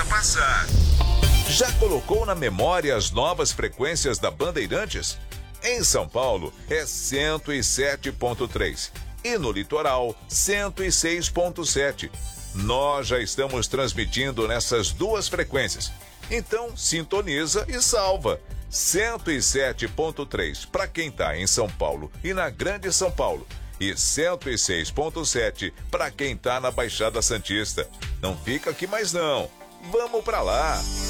passar. Já colocou na memória as novas frequências da Bandeirantes? Em São Paulo é 107.3 e no litoral 106.7. Nós já estamos transmitindo nessas duas frequências. Então sintoniza e salva. 107.3 para quem está em São Paulo e na Grande São Paulo. E 106.7 para quem está na Baixada Santista. Não fica aqui mais não. Vamos para lá!